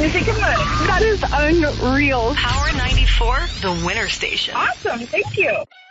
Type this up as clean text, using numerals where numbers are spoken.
Music and money. That is unreal. Power 94, the winner station. Awesome. Thank you.